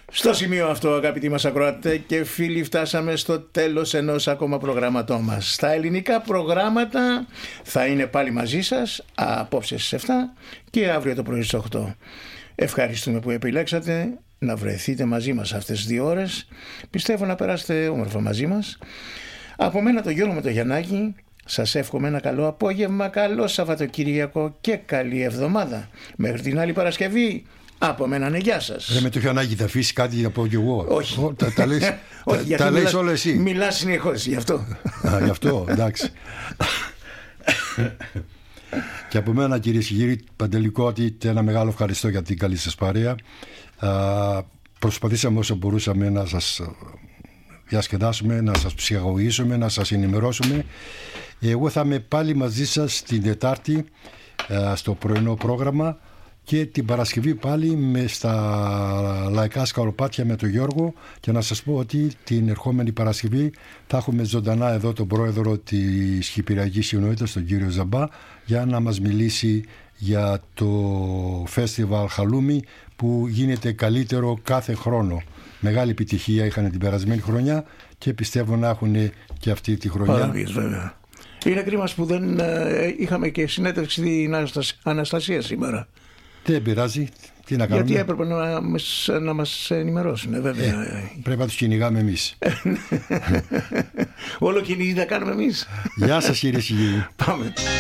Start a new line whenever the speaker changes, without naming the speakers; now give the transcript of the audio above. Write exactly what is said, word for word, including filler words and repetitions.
Στο σημείο αυτό, αγαπητοί μας ακροατές και φίλοι, φτάσαμε στο τέλος ενός ακόμα προγραμματό μας. Τα ελληνικά προγράμματα θα είναι πάλι μαζί σας απόψε στις εφτά και αύριο το πρωί στις οκτώ. Ευχαριστούμε που επιλέξατε να βρεθείτε μαζί μας αυτές τις δύο ώρες. Πιστεύω να περάσετε όμορφα μαζί μας. Από μένα το Γιώργο με το Γιαννάκη, σας εύχομαι ένα καλό απόγευμα, καλό Σαββατοκύριακο και καλή εβδομάδα. Μέχρι την άλλη Παρασκευή. Από μένα ναι, γεια σας.
Ρε με το Γιαννάκη θα αφήσει κάτι να πω κι εγώ.
Όχι.
Ο, τα, τα λες,
Όχι,
τα, τα λες όλα εσύ.
Μιλάς συνεχώς γι' αυτό.
Α, γι' αυτό, εντάξει. Και από μένα, κυρίες και κύριοι, Παντελικότη, ένα μεγάλο ευχαριστώ για την καλή σας παρέα. Α, προσπαθήσαμε όσο μπορούσαμε να σας διασκεδάσουμε, να σας ψυχαγωγήσουμε, να σας ενημερώσουμε. Εγώ θα είμαι πάλι μαζί σας την Τετάρτη α, στο πρωινό πρόγραμμα και την Παρασκευή πάλι με στα λαϊκά σκαλοπάτια με τον Γιώργο, και να σας πω ότι την ερχόμενη Παρασκευή θα έχουμε ζωντανά εδώ τον πρόεδρο της Κυπριακής Κοινότητας, τον κύριο Ζαμπά, για να μας μιλήσει για το φεστιβάλ Χαλούμι που γίνεται καλύτερο κάθε χρόνο. Μεγάλη επιτυχία είχαν την περασμένη χρονιά και πιστεύω να έχουν και αυτή τη χρονιά.
Παραβίες, βέβαια. Είναι κρίμα που δεν ε, είχαμε και συνέντευξη στην Αναστασία σήμερα.
Δεν πειράζει, τι να κάνουμε.
Γιατί έπρεπε να μας, να μας ενημερώσουν, βέβαια.
Ε, πρέπει να τους κυνηγάμε εμείς.
Όλο κυνηγή θα κάνουμε εμείς.
Γεια σας, κύριε Σιγή.
Πάμε.